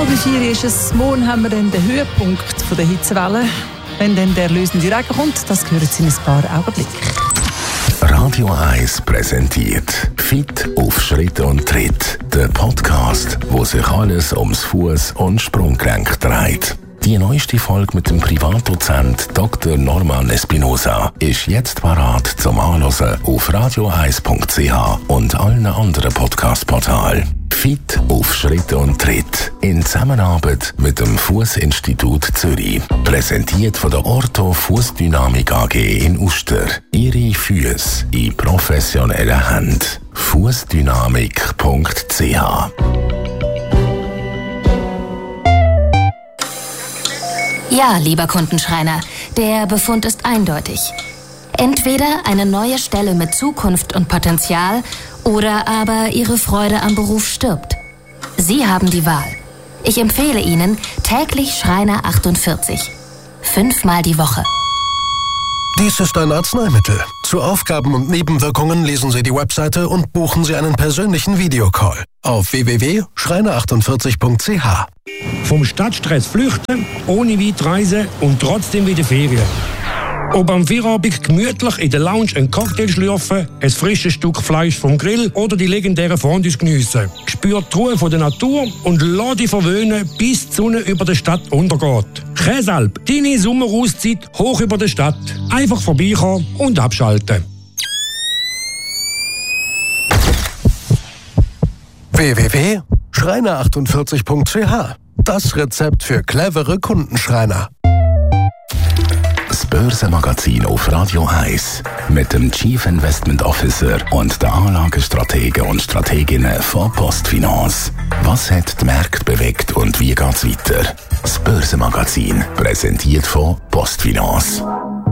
3:30 ist es. Morgen haben wir dann den Höhepunkt der Hitzewelle. Wenn dann der erlösende Regen kommt, das hören Sie in ein paar Augenblicken. Radio 1 präsentiert «Fit auf Schritt und Tritt», der Podcast, wo sich alles ums Fuß- und Sprunggelenk dreht. Die neueste Folge mit dem Privatdozent Dr. Norman Espinosa ist jetzt parat zum Anhören auf radio1.ch und allen anderen Podcast-Portalen. «Fit auf Schritt und Tritt» in Zusammenarbeit mit dem Fußinstitut Zürich. Präsentiert von der Ortho Fußdynamik AG in Uster. Ihre Füße in professioneller Hand. Fußdynamik.ch. Ja, lieber Kundenschreiner, der Befund ist eindeutig. Entweder eine neue Stelle mit Zukunft und Potenzial oder aber Ihre Freude am Beruf stirbt. Sie haben die Wahl. Ich empfehle Ihnen täglich Schreiner 48. 5-mal die Woche. Dies ist ein Arzneimittel. Zu Aufgaben und Nebenwirkungen lesen Sie die Webseite und buchen Sie einen persönlichen Videocall auf www.schreiner48.ch. Vom Stadtstress flüchten, ohne weit reisen und trotzdem wieder Ferien. Ob am Feierabend gemütlich in der Lounge einen Cocktail schlürfen, ein frisches Stück Fleisch vom Grill oder die legendären Fondues geniessen. Spür die Ruhe von der Natur und lass dich verwöhnen, bis die Sonne über der Stadt untergeht. Käsalp, deine Sommerauszeit hoch über der Stadt. Einfach vorbeikommen und abschalten. www.schreiner48.ch. Das Rezept für clevere Kundenschreiner. Das Börsenmagazin auf Radio 1 mit dem Chief Investment Officer und den Anlagestrategen und Strateginnen von Postfinance. Was hat die Märkte bewegt und wie geht's weiter? Das Börsenmagazin, präsentiert von Postfinance.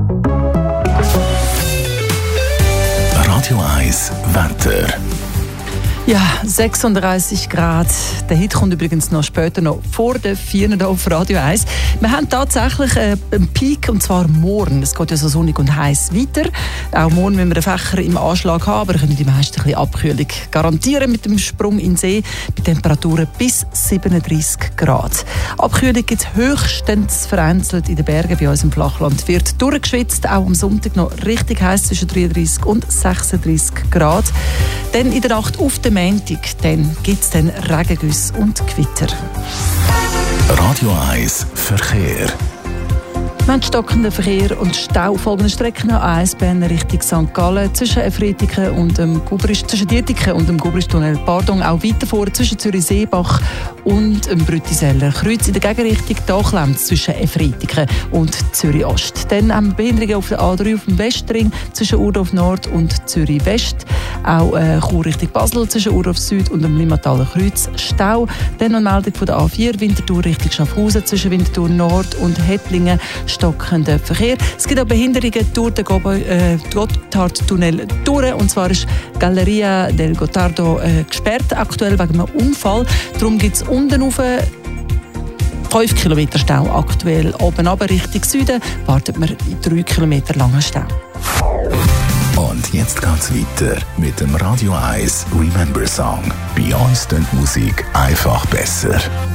Radio 1 Wetter. Ja, 36 Grad. Der Hitze kommt übrigens noch später, noch vor den 4 hier auf Radio 1. Wir haben tatsächlich einen Peak, und zwar morgen. Es geht ja so sonnig und heiß weiter. Auch morgen müssen wir den Fächer im Anschlag haben, aber können die meisten ein bisschen Abkühlung garantieren mit dem Sprung in den See bei Temperaturen bis 37 Grad. Abkühlung gibt es höchstens vereinzelt in den Bergen. Bei uns im Flachland wird durchgeschwitzt. Auch am Sonntag noch richtig heiß zwischen 33 und 36 Grad. Dann in der Nacht auf den Montag, dann gibt es Regengüsse und Gewitter. Radio 1 Verkehr. Wir haben stockenden Verkehr und Stau auf folgenden Strecken: A1 Bern Richtung St. Gallen zwischen Efretiken und dem zwischen Dietiken und dem Gubristunnel. Pardon, auch weiter vor zwischen Zürich-Seebach und dem Brüttiseller Kreuz. In der Gegenrichtung da klemmt es zwischen Efretiken und Zürich-Ost. Dann haben wir Behinderungen auf der A3 auf dem Westring zwischen Urdorf Nord und Zürich-West. Auch Chur Richtung Basel zwischen Urdorf Süd und dem Limmataler Kreuz Stau. Dann eine Meldung von der A4 Winterthur Richtung Schaffhausen zwischen Winterthur Nord und Hettlingen. Stockender Verkehr. Es gibt auch Behinderungen durch den Gotthardtunnel durch. Und zwar ist Galleria del Gottardo gesperrt, aktuell wegen einem Unfall. Darum gibt es unten rauf 5 Kilometer Stau aktuell. Oben runter Richtung Süden wartet man 3 Kilometer langen Stau. Und jetzt geht's weiter mit dem Radio 1 Remember Song. Bei uns klingt Musik einfach besser.